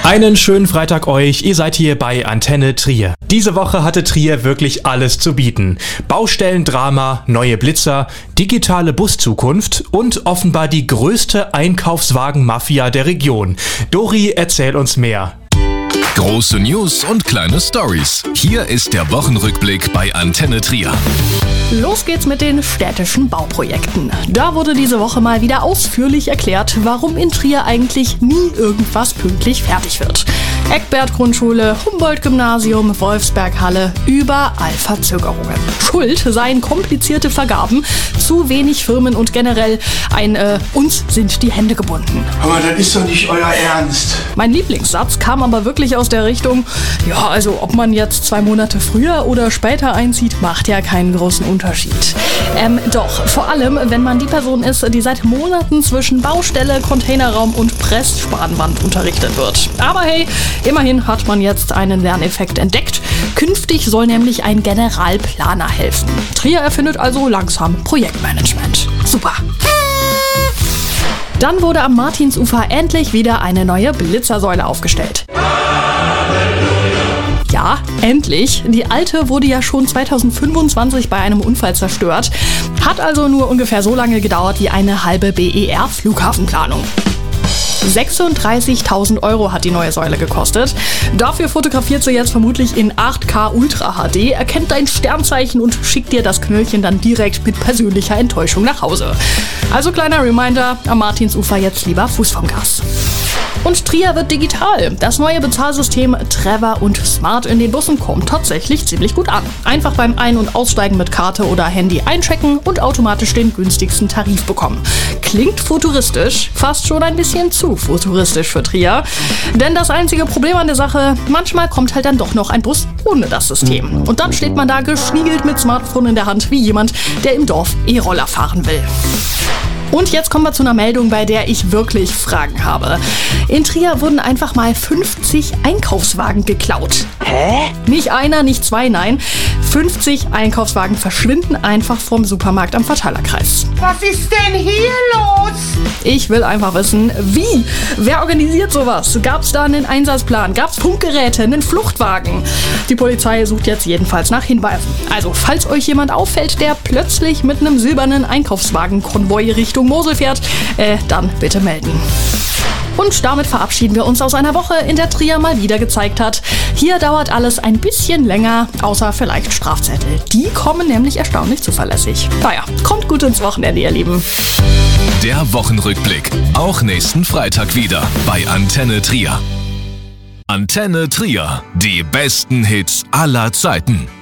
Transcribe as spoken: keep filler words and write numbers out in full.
Einen schönen Freitag euch, ihr seid hier bei Antenne Trier. Diese Woche hatte Trier wirklich alles zu bieten. Baustellendrama, neue Blitzer, digitale Buszukunft und offenbar die größte Einkaufswagen-Mafia der Region. Dori, erzähl uns mehr. Große News und kleine Stories. Hier ist der Wochenrückblick bei Antenne Trier. Los geht's mit den städtischen Bauprojekten. Da wurde diese Woche mal wieder ausführlich erklärt, warum in Trier eigentlich nie irgendwas pünktlich fertig wird. Eckbert-Grundschule, Humboldt-Gymnasium, Wolfsberg-Halle, überall Verzögerungen. Schuld seien komplizierte Vergaben, zu wenig Firmen und generell ein äh, uns sind die Hände gebunden. Aber das ist doch nicht euer Ernst. Mein Lieblingssatz kam aber wirklich aus der Richtung, ja, also ob man jetzt zwei Monate früher oder später einzieht, macht ja keinen großen Unterschied. Ähm, doch, vor allem, wenn man die Person ist, die seit Monaten zwischen Baustelle, Containerraum und Pressspanwand unterrichtet wird. Aber hey, immerhin hat man jetzt einen Lerneffekt entdeckt. Künftig soll nämlich ein Generalplaner helfen. Trier erfindet also langsam Projektmanagement. Super. Dann wurde am Martinsufer endlich wieder eine neue Blitzersäule aufgestellt. Ja, endlich. Die alte wurde ja schon zweitausendfünfundzwanzig bei einem Unfall zerstört. Hat also nur ungefähr so lange gedauert wie eine halbe B E R-Flughafenplanung. sechsunddreißigtausend Euro hat die neue Säule gekostet. Dafür fotografiert sie jetzt vermutlich in acht K Ultra H D, erkennt dein Sternzeichen und schickt dir das Knöllchen dann direkt mit persönlicher Enttäuschung nach Hause. Also kleiner Reminder, am Martinsufer jetzt lieber Fuß vom Gas. Und Trier wird digital. Das neue Bezahlsystem Trevor und Smart in den Bussen kommt tatsächlich ziemlich gut an. Einfach beim Ein- und Aussteigen mit Karte oder Handy einchecken und automatisch den günstigsten Tarif bekommen. Klingt futuristisch, fast schon ein bisschen zu futuristisch für Trier. Denn das einzige Problem an der Sache, manchmal kommt halt dann doch noch ein Bus ohne das System. Und dann steht man da geschniegelt mit Smartphone in der Hand wie jemand, der im Dorf E-Roller fahren will. Und jetzt kommen wir zu einer Meldung, bei der ich wirklich Fragen habe. In Trier wurden einfach mal fünfzig Einkaufswagen geklaut. Hä? Nicht einer, nicht zwei, nein. fünfzig Einkaufswagen verschwinden einfach vom Supermarkt am Verteilerkreis. Was ist denn hier los? Ich will einfach wissen, wie? Wer organisiert sowas? Gab's da einen Einsatzplan? Gab's Funkgeräte, einen Fluchtwagen? Die Polizei sucht jetzt jedenfalls nach Hinweisen. Also, falls euch jemand auffällt, der plötzlich mit einem silbernen Einkaufswagenkonvoi Richtung Mosel fährt, äh, dann bitte melden. Und damit verabschieden wir uns aus einer Woche, in der Trier mal wieder gezeigt hat, hier dauert alles ein bisschen länger, außer vielleicht Strafzettel. Die kommen nämlich erstaunlich zuverlässig. Naja, kommt gut ins Wochenende, ihr Lieben. Der Wochenrückblick, auch nächsten Freitag wieder bei Antenne Trier. Antenne Trier, die besten Hits aller Zeiten.